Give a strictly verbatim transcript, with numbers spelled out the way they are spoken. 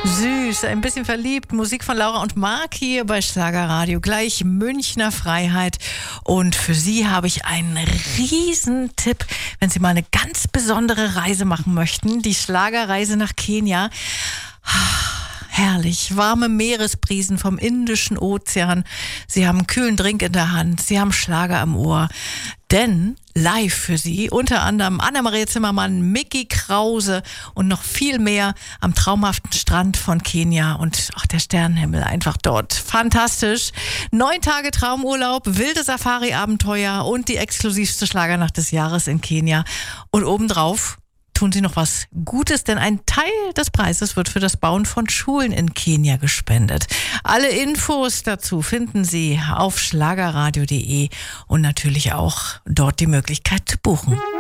Süß, ein bisschen verliebt. Musik von Laura und Marc hier bei Schlagerradio. Gleich Münchner Freiheit. Und für Sie habe ich einen Riesentipp, wenn Sie mal eine ganz besondere Reise machen möchten. Die Schlagerreise nach Kenia. Herrlich, warme Meeresbrisen vom Indischen Ozean. Sie haben einen kühlen Drink in der Hand. Sie haben Schlager am Ohr. Denn live für Sie unter anderem Anna-Maria Zimmermann, Micky Krause und noch viel mehr am traumhaften Strand von Kenia und auch der Sternenhimmel einfach dort. Fantastisch. Neun Tage Traumurlaub, wilde Safari-Abenteuer und die exklusivste Schlagernacht des Jahres in Kenia. Und obendrauf tun Sie noch was Gutes, denn ein Teil des Preises wird für das Bauen von Schulen in Kenia gespendet. Alle Infos dazu finden Sie auf schlagerradio punkt de und natürlich auch dort die Möglichkeit zu buchen.